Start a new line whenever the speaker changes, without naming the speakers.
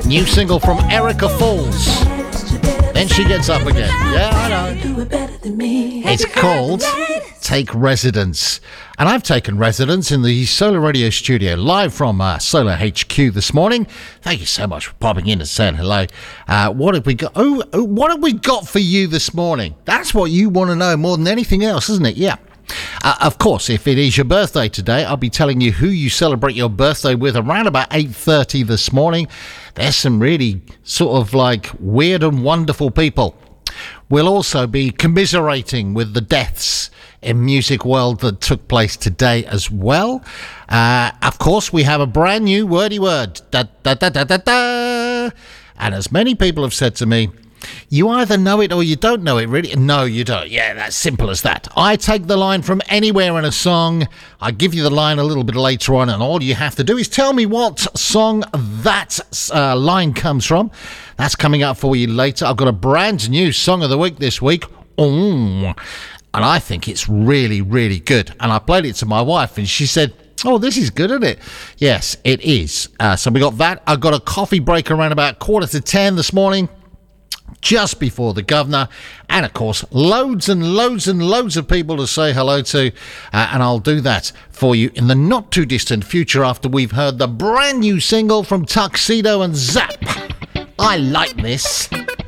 New single from Erica Falls. Then she gets up again. Yeah, I know. It's called Take Residence. And I've taken residence in the Solar Radio studio, live from Solar HQ this morning. Thank you so much for popping in and saying hello. What have we got? What have we got for you this morning? That's what you want to know more than anything else, isn't it? Yeah. Of course, if it is your birthday today, I'll be telling you who you celebrate your birthday with around about 8:30 this morning. There's some really sort of like weird and wonderful people. We'll also be commiserating with the deaths in music world that took place today as well. Of course, we have a brand new wordy word. Da, da, da, da, da, da. And as many people have said to me, you either know it or you don't know it, really. No, you don't. Yeah, that's simple as that. I take the line from anywhere in a song. I give you the line a little bit later on, and all you have to do is tell me what song that line comes from. That's coming up for you later. I've got a brand new song of the week this week. And I think it's really, really good. And I played it to my wife, and she said, oh, this is good, isn't it? Yes, it is. So we got that. I got a coffee break around about 9:45 this morning, just before the governor, and of course loads and loads and loads of people to say hello to, and I'll do that for you in the not too distant future after we've heard the brand new single from Tuxedo and Zap. I like this.